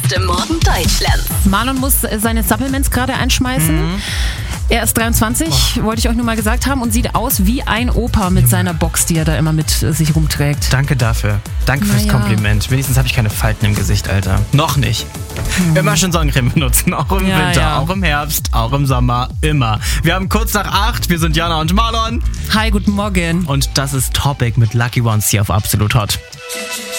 Beste Morgen Deutschlands. Marlon muss seine Supplements gerade einschmeißen. Er ist 23, wollte ich euch nur mal gesagt haben, und sieht aus wie ein Opa mit seiner Box, die er da immer mit sich rumträgt. Danke dafür. Danke fürs Kompliment. Wenigstens habe ich keine Falten im Gesicht, Alter. Noch nicht. Immer schon Sonnencreme benutzen, auch im Winter, auch im Herbst, auch im Sommer, immer. Wir haben kurz nach 8, wir sind Jana und Marlon. Hi, guten Morgen. Und das ist Topic mit Lucky Ones hier auf Absolut Hot.